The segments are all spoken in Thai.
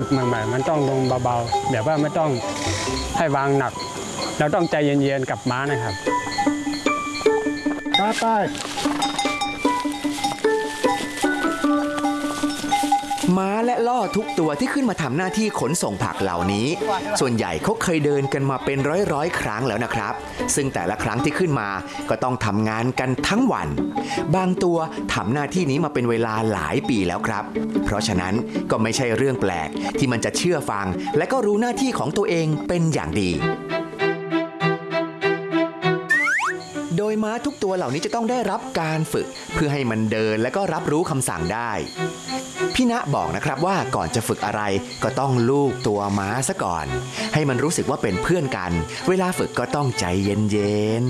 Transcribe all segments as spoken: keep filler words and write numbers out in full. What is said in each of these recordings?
ใหม่ๆมันต้องลงเบาๆแบบว่าไม่ต้องให้วางหนักเราต้องใจเย็นๆกับม้านะครับไปไปม้าและล่อทุกตัวที่ขึ้นมาทำหน้าที่ขนส่งผักเหล่านี้ส่วนใหญ่เขาเคยเดินกันมาเป็นร้อยร้อยครั้งแล้วนะครับซึ่งแต่ละครั้งที่ขึ้นมาก็ต้องทำงานกันทั้งวันบางตัวทำหน้าที่นี้มาเป็นเวลาหลายปีแล้วครับเพราะฉะนั้นก็ไม่ใช่เรื่องแปลกที่มันจะเชื่อฟังและก็รู้หน้าที่ของตัวเองเป็นอย่างดีโดยม้าทุกตัวเหล่านี้จะต้องได้รับการฝึกเพื่อให้มันเดินและก็รับรู้คำสั่งได้พี่ณบอกนะครับว่าก่อนจะฝึกอะไรก็ต้องลูบตัวม้าซะก่อนให้มันรู้สึกว่าเป็นเพื่อนกันเวลาฝึกก็ต้องใจเย็น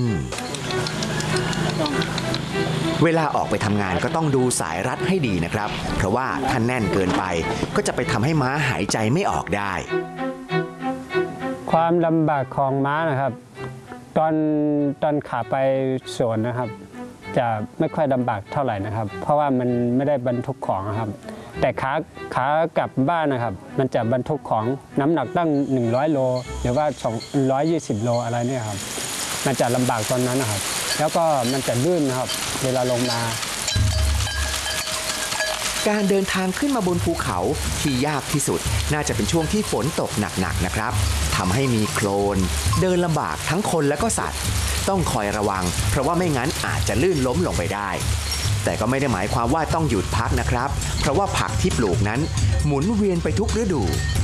ๆเวลาออกไปทำงานก็ต้องดูสายรัดให้ดีนะครับเพราะว่าถ้าแน่นเกินไปก็จะไปทำให้ม้าหายใจไม่ออกได้ความลำบากของม้านะครับตอนตอนขาไปสวนนะครับจะไม่ค่อยลำบากเท่าไหร่นะครับเพราะว่ามันไม่ได้บรรทุกของนะครับแต่ขาขากลับบ้านนะครับมันจะบรรทุกของน้ำหนักตั้งหนึ่งร้อยโลหรือว่าสองร้อยยี่สิบโลอะไรเนี่ยครับมันจะลำบากตอนนั้นนะครับแล้วก็มันจะลื่นนะครับเวลาลงมาการเดินทางขึ้นมาบนภูเขาที่ยากที่สุดน่าจะเป็นช่วงที่ฝนตกหนักๆนะครับทำให้มีโคลนเดินลำบากทั้งคนและก็สัตว์ต้องคอยระวังเพราะว่าไม่งั้นอาจจะลื่นล้มลงไปได้แต่ก็ไม่ได้หมายความว่าต้องหยุดพักนะครับเพราะว่าผักที่ปลูกนั้นหมุนเวียนไปทุกฤดู